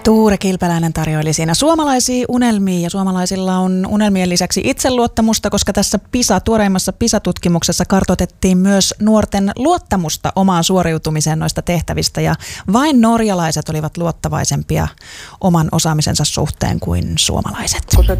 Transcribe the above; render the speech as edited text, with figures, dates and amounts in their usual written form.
Tuure Kilpeläinen tarjoili siinä suomalaisia unelmia ja suomalaisilla on unelmien lisäksi itseluottamusta, koska tässä tuoreimmassa PISA-tutkimuksessa kartoitettiin myös nuorten luottamusta omaan suoriutumiseen noista tehtävistä ja vain norjalaiset olivat luottavaisempia oman osaamisensa suhteen kuin suomalaiset. Kun